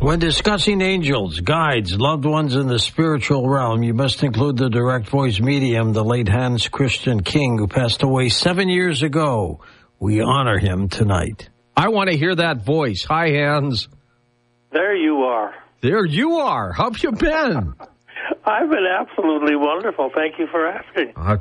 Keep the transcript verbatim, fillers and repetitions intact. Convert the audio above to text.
When discussing angels, guides, loved ones in the spiritual realm, you must include the direct voice medium, the late Hans Christian King, who passed away seven years ago. We honor him tonight. I want to hear that voice. Hi, Hans. There you are. There you are. How have you been? I've been absolutely wonderful. Thank you for asking. Uh,